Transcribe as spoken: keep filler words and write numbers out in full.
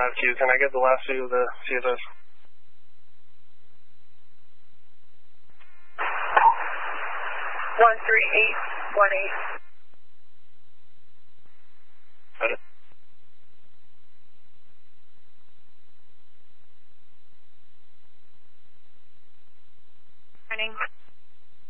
five Q. Can I get the last few of the C F S? one three eight one eight. Got it. Morning.